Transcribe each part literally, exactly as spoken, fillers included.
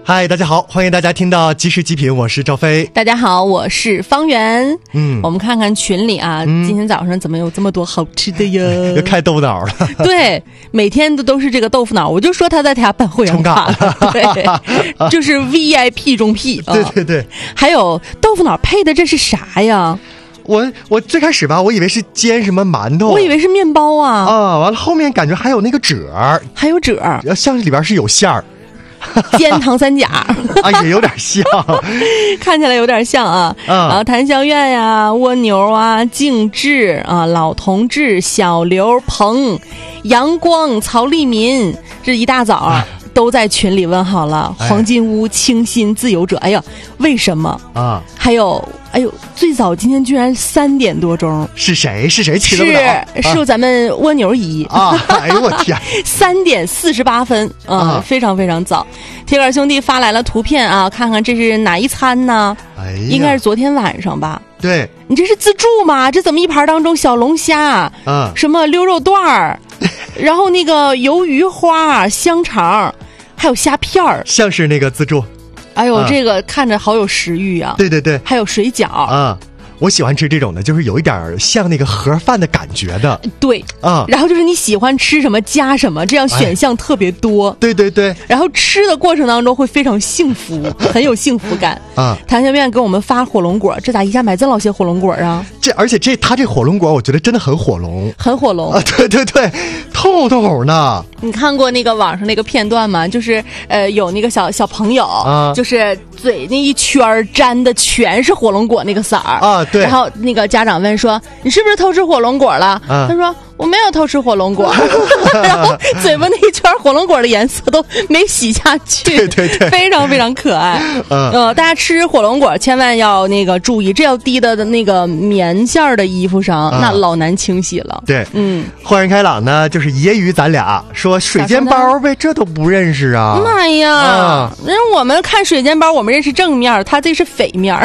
嗨，大家好，欢迎大家听到即时极品，我是赵飞。 大家好，我是方圆。嗯，我们看看群里啊、嗯，今天早上怎么有这么多好吃的呀？ 又开豆腐脑了。 对，每天都都是这个豆腐脑，我就说他在他家办会员卡了，对，就是 V I P 中 P、啊。 对对对， 还有豆腐脑配的这是啥呀？ 我我最开始吧，我以为是煎什么馒头， 我以为是面包啊。 啊，完了后面感觉还有那个褶儿， 还有褶儿， 像里边是有馅儿。 煎糖三甲啊，也有点像看起来有点像啊、嗯、然后檀香苑呀、蜗牛啊、静志啊、老同志、小刘、鹏、阳光、曹立民，这一大早、啊、都在群里问好了、哎、黄金屋、清新、自由者，哎呀为什么啊？还有哎呦，最早今天居然三点多钟， 是谁？是谁起的是是、啊、咱们蜗牛姨啊！哎呦我天， 三点四十八分啊、嗯，非常非常早。铁杆兄弟发来了图片啊，看看这是哪一餐呢？哎，应该是昨天晚上吧？ 对， 你这是自助吗？这怎么一盘当中小龙虾，嗯，什么溜肉段儿，然后那个鱿鱼花、香肠，还有虾片儿， 像是那个自助。 哎呦、啊，这个看着好有食欲啊！ 对对对， 还有水饺啊，我喜欢吃这种的，就是有一点像那个盒饭的感觉的。 对啊，然后就是你喜欢吃什么加什么，这样选项特别多。 哎、对对对， 然后吃的过程当中会非常幸福，很有幸福感啊！谭香苑给我们发火龙果，这咋一下买这老些火龙果啊？ 这而且这他这火龙果，我觉得真的很火龙， 很火龙啊！对对对，透透呢。 你看过那个网上那个片段吗？就是呃，有那个小小朋友，啊、就是嘴那一圈沾的全是火龙果那个色儿啊，对。 然后那个家长问说：“你是不是偷吃火龙果了？”啊、他说：“我没有偷吃火龙果。”然后嘴巴那一圈火龙果的颜色都没洗下去， 对对对， 非常非常可爱。嗯、呃，大家吃火龙果千万要那个注意，这要滴的那个棉线的衣服上，啊、那老难清洗了。 对，嗯，豁然开朗呢，就是揶揄咱俩说水煎包呗，这都不认识啊！ 妈呀，啊、人我们看水煎包，我们认识正面，他这是匪面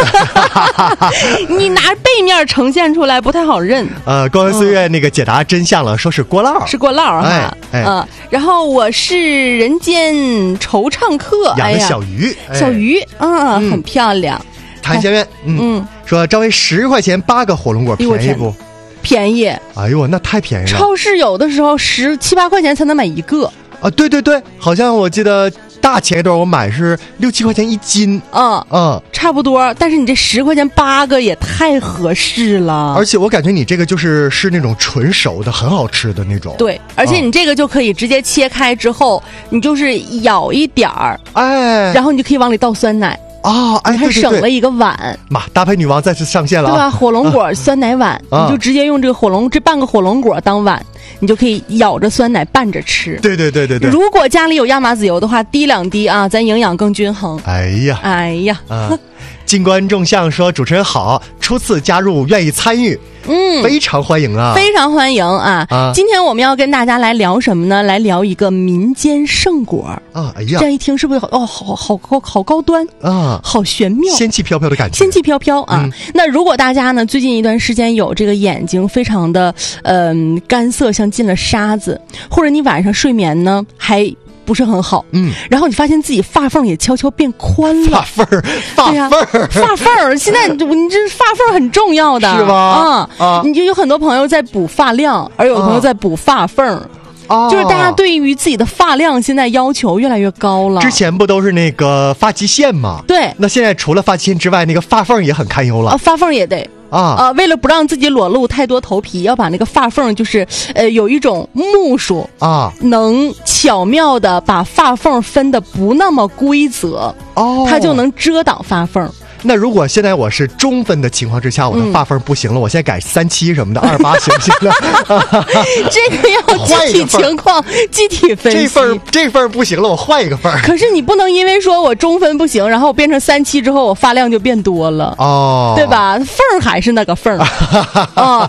你拿背面呈现出来不太好认。 呃，光文岁月那个解答真相了，说是锅烙， 是锅烙哈。哎，哎嗯，然后我是人间惆怅客， 养的小鱼， 哎、小鱼啊、嗯，很漂亮。 谭香苑，嗯，嗯说张为十块钱八个火龙果，便宜不？ 便宜。 哎呦，那太便宜了。 超市有的时候十七八块钱才能买一个。 啊，对对对，好像我记得大前一段我买是六七块钱一斤， 嗯嗯，差不多。但是你这十块钱八个也太合适了， 而且我感觉你这个就是是那种纯熟的，很好吃的那种。 对，而且你这个就可以直接切开之后，嗯、你就是舀一点儿，哎，然后你就可以往里倒酸奶。 啊，哎， 还省了一个碗。 妈，搭配女王再次上线了、啊， 对吧？火龙果酸奶碗，啊、你就直接用这个火龙这半个火龙果当碗，你就可以舀着酸奶拌着吃。 对对对对对。 如果家里有亚麻籽油的话，滴两滴啊，咱营养更均衡。 哎呀， 哎呀， 啊、金观众相说主持人好，初次加入，愿意参与。嗯，非常欢迎啊， 非常欢迎啊！啊，今天我们要跟大家来聊什么呢？来聊一个民间圣果啊！哎呀，这样一听是不是哦，好好高好高端啊，好玄妙， 仙气飘飘的感觉， 仙气飘飘啊！嗯、那如果大家呢最近一段时间有这个眼睛非常的嗯、呃、干涩，像进了沙子，或者你晚上睡眠呢还不是很好，嗯，然后你发现自己发缝也悄悄变宽了， 发缝儿，发缝儿， 发缝儿，现在你这发缝儿很重要的， 是吧？ 啊啊，你就有很多朋友在补发量，而有朋友在补发缝儿。哦，就是大家对于自己的发量现在要求越来越高了。 之前不都是那个发际线吗？ 对， 那现在除了发际线之外，那个发缝也很堪忧了。 啊，发缝也得。啊呃，为了不让自己裸露太多头皮，要把那个发缝就是呃有一种木梳啊，能巧妙的把发缝分的不那么规则，哦，它就能遮挡发缝。 那如果现在我是中分的情况之下，我的发缝不行了，嗯、我现在改三七什么的，二八行不行呢？ 这个要具体情况具体分析。 这份这份不行了，我换一个份。 可是你不能因为说我中分不行，然后变成三七之后，我发量就变多了哦，对吧？缝还是那个缝啊、哦。但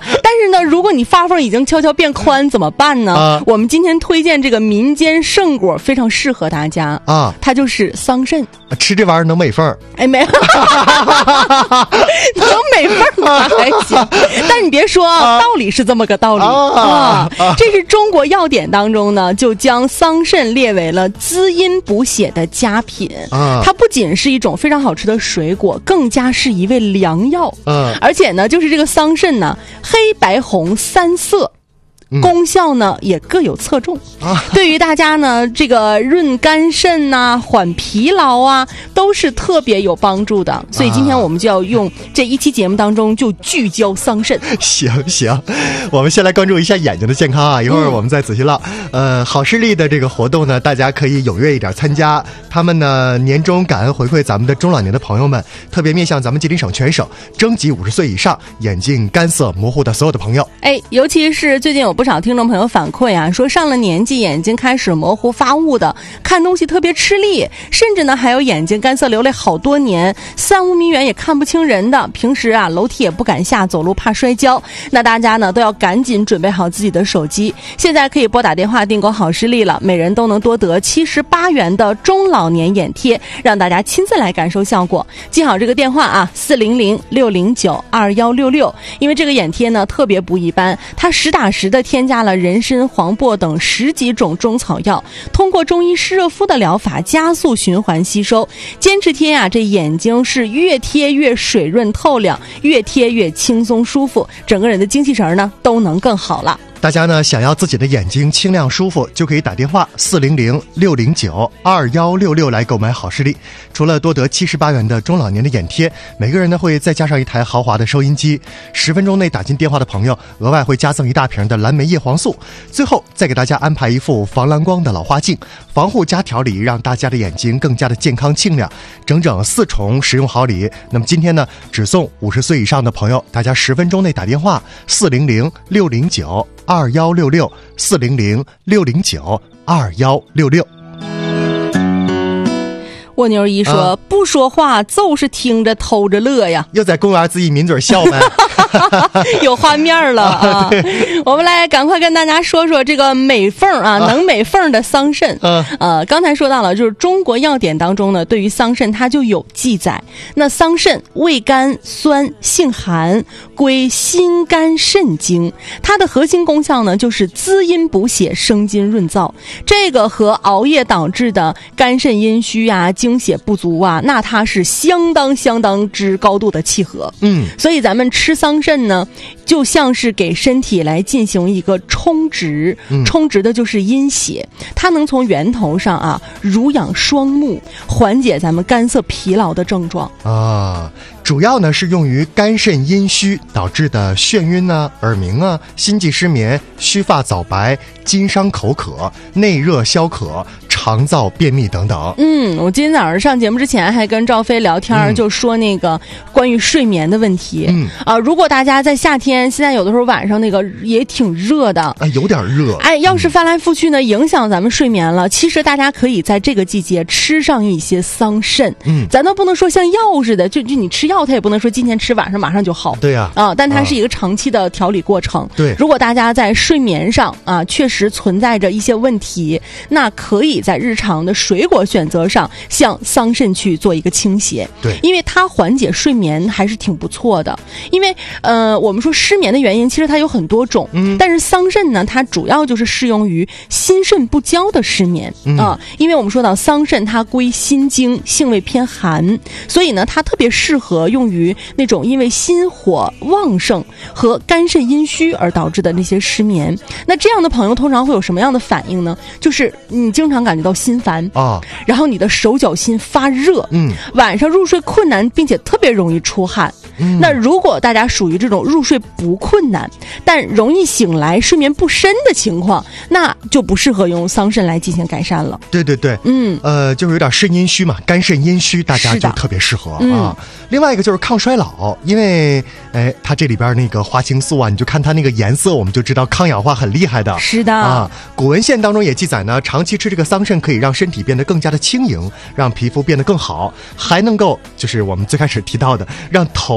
是呢，如果你发缝已经悄悄变宽，怎么办呢？啊、我们今天推荐这个民间圣果非常适合大家啊，它就是桑葚。 吃这玩意儿能美缝？ 哎，没有，能美缝吗？还行。但你别说，啊、道理是这么个道理啊。啊这是中国药典当中呢，就将桑葚列为了滋阴补血的佳品。啊、它不仅是一种非常好吃的水果，更加是一味良药。嗯、啊，而且呢，就是这个桑葚呢，黑白红三色。功效呢也各有侧重啊，对于大家呢这个润肝肾呐、啊、缓疲劳啊，都是特别有帮助的。所以今天我们就要用这一期节目当中就聚焦桑葚。 行行，我们先来关注一下眼睛的健康啊，一会儿我们再仔细唠。嗯、呃，好视力的这个活动呢，大家可以踊跃一点参加。他们呢年终感恩回馈咱们的中老年的朋友们，特别面向咱们吉林省全省征集五十岁以上眼睛干涩模糊的所有的朋友。 哎，尤其是最近有不少听众朋友反馈啊，说上了年纪眼睛开始模糊发雾的，看东西特别吃力，甚至呢还有眼睛干涩流泪好多年，三五米远也看不清人的，平时啊楼梯也不敢下，走路怕摔跤。那大家呢都要赶紧准备好自己的手机，现在可以拨打电话订购好视力了，每人都能多得七十八元的中老年眼贴，让大家亲自来感受效果。记好这个电话啊，四零零六零九二幺六六。因为这个眼贴呢特别不一般，它实打实的添加了人参、黄柏等十几种中草药，通过中医湿热敷的疗法加速循环吸收。坚持贴啊，这眼睛是越贴越水润透亮，越贴越轻松舒服，整个人的精气神呢都能更好了。 大家呢想要自己的眼睛清亮舒服，就可以打电话四零零六零九二幺六六来购买好视力。除了多得七十八元的中老年的眼贴，每个人呢会再加上一台豪华的收音机。十分钟内打进电话的朋友，额外会加赠一大瓶的蓝莓叶黄素。最后再给大家安排一副防蓝光的老花镜，防护加调理，让大家的眼睛更加的健康清亮。整整四重实用好礼。那么今天呢，只送五十岁以上的朋友，大家十分钟内打电话四零零六零九二幺六六四零零六零九二幺六六。 蜗牛一说、啊、不说话就是听着偷着乐呀， 又在公园自己抿嘴笑呗。 有画面了啊！我们来赶快跟大家说说这个美缝啊，啊能美缝的桑葚。啊、呃，刚才说到了，就是中国药典当中呢，对于桑葚它就有记载。那桑葚味甘酸，性寒，归心肝肾经。它的核心功效呢，就是滋阴补血、生津润燥。这个和熬夜导致的肝肾阴虚啊、精血不足啊，那它是相当相当之高度的契合。嗯，所以咱们吃桑葚呢，就像是给身体来进行一个充值，嗯、充值的就是阴血，它能从源头上啊濡养双目，缓解咱们干涩疲劳的症状啊。主要呢是用于肝肾阴虚导致的眩晕啊、耳鸣啊、心悸失眠、须发早白、津伤口渴、内热消渴、肠燥便秘等等。 嗯，我今天早上上节目之前还跟赵飞聊天、嗯、就说那个关于睡眠的问题。嗯啊，如果大家在夏天，现在有的时候晚上那个也挺热的， 哎，有点热。 哎，要是翻来覆去呢，影响咱们睡眠了。其实大家可以在这个季节吃上一些桑葚。嗯，咱都不能说像药似的，就就你吃药，它也不能说今天吃晚上马上就好。 对呀、 啊，啊，但它是一个长期的调理过程。 对， 如果大家在睡眠上啊确实存在着一些问题，那可以在日常的水果选择上向桑葚去做一个倾斜。 对， 因为它缓解睡眠还是挺不错的。因为呃，我们说失眠的原因其实它有很多种，嗯，但是桑葚呢，它主要就是适用于心肾不交的失眠、嗯、啊。因为我们说到桑葚它归心经，性味偏寒，所以呢，它特别适合用于那种因为心火旺盛和肝肾阴虚而导致的那些失眠。那这样的朋友通常会有什么样的反应呢？就是你经常感觉到心烦啊，然后你的手脚心发热，嗯，晚上入睡困难，并且特别容易出汗。嗯、那如果大家属于这种入睡不困难但容易醒来睡眠不深的情况，那就不适合用桑葚来进行改善了。 对对对，嗯，呃，就是有点肾阴虚嘛，肝肾阴虚，大家就特别适合啊、嗯。另外一个就是抗衰老，因为哎，它这里边那个花青素啊，你就看它那个颜色，我们就知道抗氧化很厉害的。 是的啊，古文献当中也记载呢，长期吃这个桑葚可以让身体变得更加的轻盈，让皮肤变得更好，还能够就是我们最开始提到的，让头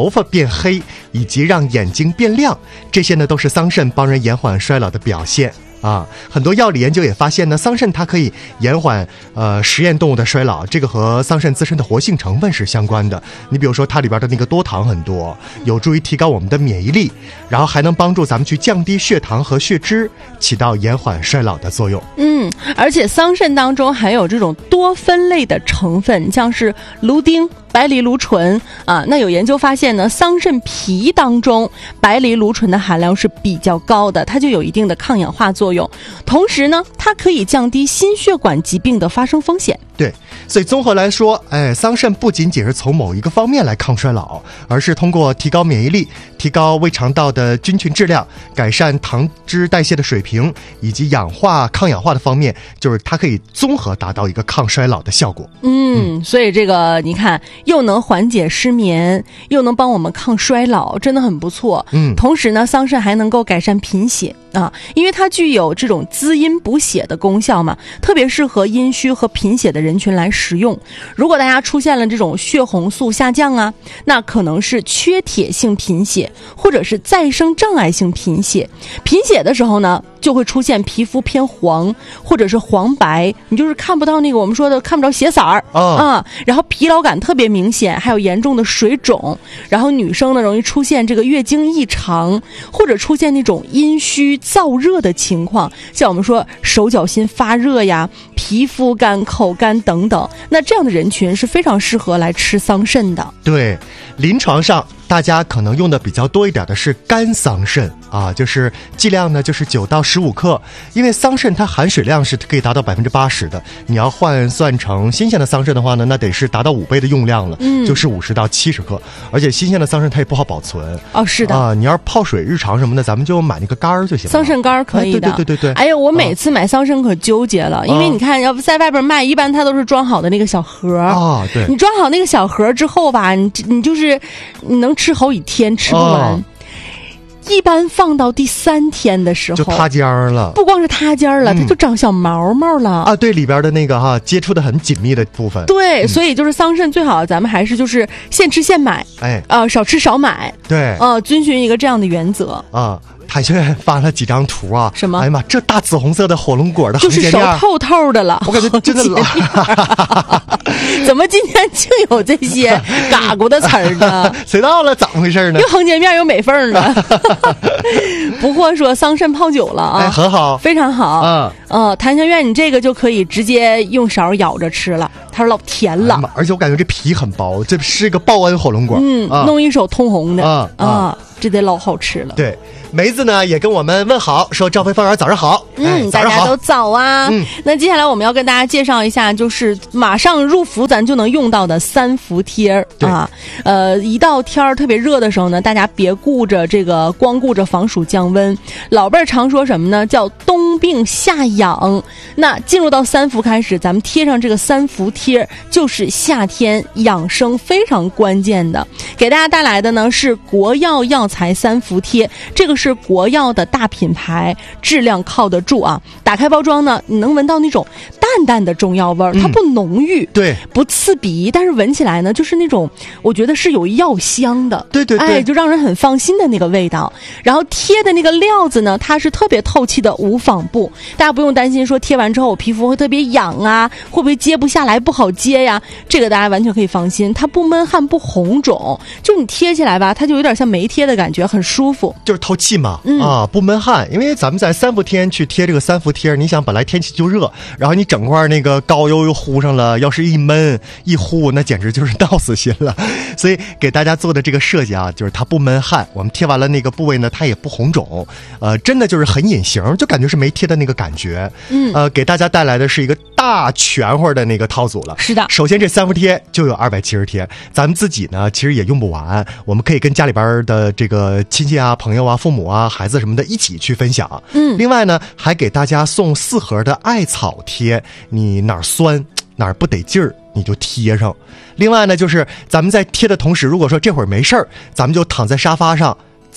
头发变黑，以及让眼睛变亮，这些呢都是桑葚帮人延缓衰老的表现啊。很多药理研究也发现呢，桑葚它可以延缓呃实验动物的衰老，这个和桑葚自身的活性成分是相关的。你比如说它里边的那个多糖很多，有助于提高我们的免疫力，然后还能帮助咱们去降低血糖和血脂，起到延缓衰老的作用。 嗯，而且桑葚当中含有这种多酚类的成分，像是芦丁、白藜芦醇啊。那有研究发现呢，桑葚皮当中白藜芦醇的含量是比较高的，它就有一定的抗氧化作用，同时呢它可以降低心血管疾病的发生风险。 对，所以综合来说，哎，桑葚不仅仅是从某一个方面来抗衰老，而是通过提高免疫力、提高胃肠道的菌群质量、改善糖脂代谢的水平，以及氧化、抗氧化的方面，就是它可以综合达到一个抗衰老的效果。 嗯，所以这个你看，又能缓解失眠，又能帮我们抗衰老，真的很不错。嗯，同时呢，桑葚还能够改善贫血啊，因为它具有这种滋阴补血的功效嘛，特别适合阴虚和贫血的人群来食用。如果大家出现了这种血红素下降啊，那可能是缺铁性贫血，或者是再生障碍性贫血。贫血的时候呢，就会出现皮肤偏黄或者是黄白，你就是看不到那个我们说的看不着血色儿、哦、啊，然后疲劳感特别明显，还有严重的水肿，然后女生呢容易出现这个月经异常，或者出现那种阴虚燥热的情况，像我们说手脚心发热呀、皮肤干、口干等等，那这样的人群是非常适合来吃桑葚的。 对，临床上大家可能用的比较多一点的是干桑葚啊，就是剂量呢就是九到十五克，因为桑葚它含水量是可以达到百分之八十的，你要换算成新鲜的桑葚的话呢，那得是达到五倍的用量了，嗯，就是五十到七十克，而且新鲜的桑葚它也不好保存。 哦，是的啊，你要是泡水日常什么的，咱们就买那个干儿就行了。 桑葚干可以的， 哎、对对对对对。 哎呦，我每次买桑葚可纠结了，啊、因为你看，要不在外边卖，一般它都是装好的那个小盒啊， 对， 你装好那个小盒之后吧，你你就是你能吃好几天，吃不完。哦，一般放到第三天的时候就塌尖了， 不光是塌尖了、嗯、它就长小毛毛了啊！对，里边的那个哈接触的很紧密的部分。 对、嗯、所以就是桑葚最好咱们还是就是现吃现买，哎，啊、呃，少吃少买。 对， 啊、呃，遵循一个这样的原则啊。 谭学员发了几张图啊， 什么？ 哎呀妈，这大紫红色的火龙果的就是熟透透的了， 我感觉真的老。 怎么今天竟有这些嘎咕的词儿呢？ 谁到了？怎么回事呢？ 又横截面又美缝的。不过说桑葚泡酒了啊， 哎，很好， 非常好。嗯，呃，谭香院，你这个就可以直接用勺舀着吃了，它是老甜了、 哎，而且我感觉这皮很薄，这是个报恩火龙果。 嗯，啊、弄一手通红的啊啊。 啊这得老好吃了。 对，梅子呢也跟我们问好，说赵飞芳园早上好。 嗯， 哎、 大家都早啊。嗯，那接下来我们要跟大家介绍一下，就是马上入伏咱就能用到的三伏贴啊。呃，一到天儿特别热的时候呢，大家别顾着这个光顾着防暑降温，老辈儿常说什么呢？叫冬病夏养。那进入到三伏开始，咱们贴上这个三伏贴，就是夏天养生非常关键的。给大家带来的呢是国药药材三伏贴，这个是国药的大品牌，质量靠得住啊。打开包装呢，你能闻到那种淡淡的中药味儿、嗯，它不浓郁， 对， 不刺鼻，但是闻起来呢，就是那种我觉得是有药香的， 对对对， 哎，就让人很放心的那个味道。然后贴的那个料子呢，它是特别透气的无纺布，大家不用担心说贴完之后我皮肤会特别痒啊，会不会接不下来不好接呀？这个大家完全可以放心，它不闷汗不红肿，就你贴起来吧，它就有点像没贴的感觉，很舒服， 就是透气嘛， 嗯、 啊，不闷汗。因为咱们在三伏天去贴这个三伏贴，你想本来天气就热，然后你整块那个膏油又糊上了，要是一闷一糊，那简直就是闹死心了。所以给大家做的这个设计啊，就是它不闷汗，我们贴完了那个部位呢，它也不红肿，呃，真的就是很隐形，就感觉是没贴的那个感觉。嗯，呃，给大家带来的是一个大全乎的那个套组了。 是的， 首先这三伏贴就有二百七十贴，咱们自己呢其实也用不完，我们可以跟家里边的这个亲戚啊、朋友啊、父母啊、孩子什么的一起去分享。嗯，另外呢还给大家送四盒的艾草贴，你哪儿酸哪儿不得劲儿你就贴上。另外呢就是咱们在贴的同时，如果说这会儿没事儿，咱们就躺在沙发上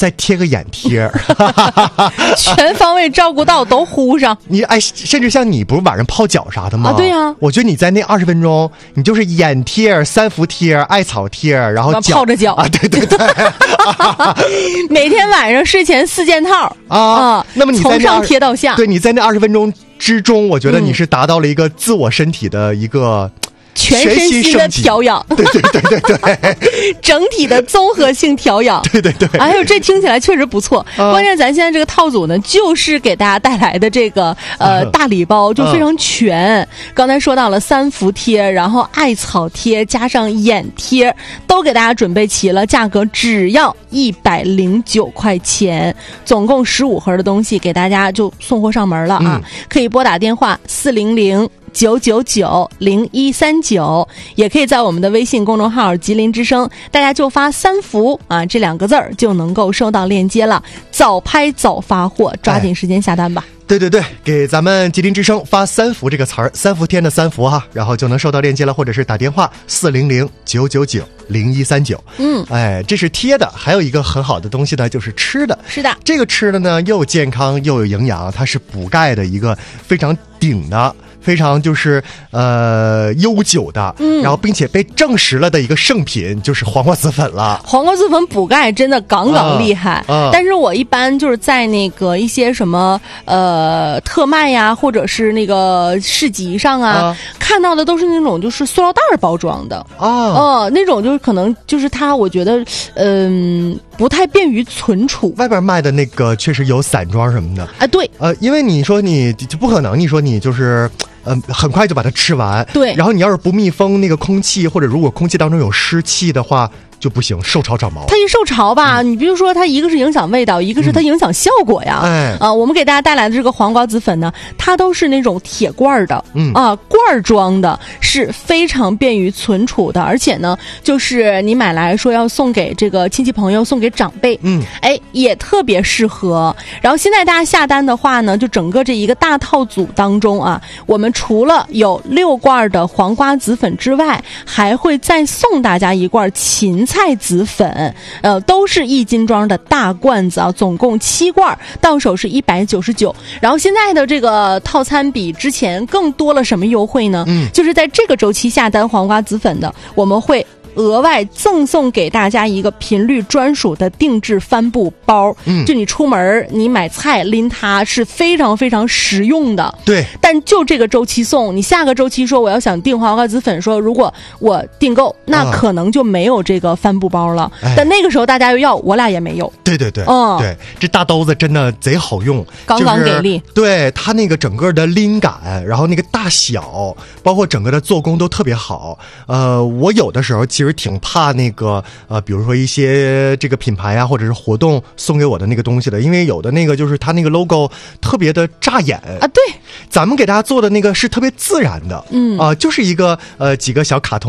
再贴个眼贴全方位照顾到都糊上。 你哎，甚至像你不是晚上泡脚啥的吗？ 啊，对呀、啊。 我觉得你在那二十分钟，你就是眼贴、三伏贴、艾草贴，然后泡着脚啊，对对对。 每天晚上睡前四件套啊。 啊那么你在从上贴到下， 对，你在那二十分钟之中，我觉得你是达到了一个自我身体的一个。 全身心的调养， 对对对对对， 整体的综合性调养， 对对对。 哎呦，这听起来确实不错。啊、关键咱现在这个套组呢，就是给大家带来的这个呃、嗯、大礼包，就非常全。嗯、刚才说到了三伏贴，然后艾草贴加上眼贴，都给大家准备齐了，价格只要一百零九块钱，总共十五盒的东西给大家就送货上门了啊！嗯、可以拨打电话四零零。九九九零一三九，也可以在我们的微信公众号吉林之声，大家就发三伏啊这两个字儿就能够收到链接了，早拍早发货，抓紧时间下单吧。 哎对对对，给咱们吉林之声发三伏这个词儿，三伏天的三伏哈，然后就能收到链接了，或者是打电话四零零九九九零一三九。嗯，哎，这是贴的，还有一个很好的东西呢，就是吃的。 是的， 这个吃的呢又健康又有营养，它是补钙的一个非常顶的。非常就是呃悠久的，嗯，然后并且被证实了的一个圣品就是黄瓜子粉了。 黄瓜子粉补钙真的杠杠厉害，啊啊、但是我一般就是在那个一些什么呃特卖呀，或者是那个市集上啊，啊看到的都是那种就是塑料袋包装的啊，哦、呃，那种就是可能就是它，我觉得嗯、呃、不太便于存储。 外边卖的那个确实有散装什么的啊，对， 呃，因为你说你就不可能，你说你就是。嗯，很快就把它吃完。 对， 然后你要是不密封那个空气，或者如果空气当中有湿气的话，就不行，受潮长毛。 它一受潮吧，嗯、你比如说它一个是影响味道，一个是它影响效果呀。 哎、 嗯，啊，我们给大家带来的这个黄瓜子粉呢，它都是那种铁罐的，嗯啊，罐装的，是非常便于存储的，而且呢，就是你买来说要送给这个亲戚朋友，送给长辈，嗯，哎，也特别适合。然后现在大家下单的话呢，就整个这一个大套组当中啊，我们除了有六罐的黄瓜子粉之外，还会再送大家一罐芹菜。菜籽粉，呃，都是一斤装的大罐子啊，总共七罐，到手是一百九十九。然后现在的这个套餐比之前更多了什么优惠呢？嗯，就是在这个周期下单黄瓜子粉的，我们会额外赠送给大家一个频率专属的定制帆布包，嗯，就你出门你买菜拎它是非常非常实用的。 对， 但就这个周期送，你下个周期说我要想订黄瓜子粉，说如果我订购，那可能就没有这个帆布包了。嗯、但那个时候大家又要，我俩也没有。 对对对，嗯，对，这大兜子真的贼好用， 杠杠给力。 就是、对它那个整个的拎感，然后那个大小，包括整个的做工都特别好。呃，我有的时候其实挺怕那个呃，比如说一些这个品牌啊，或者是活动送给我的那个东西的，因为有的那个就是它那个 logo 特别的扎眼啊。对， 咱们给大家做的那个是特别自然的，嗯啊、呃，就是一个呃几个小卡通。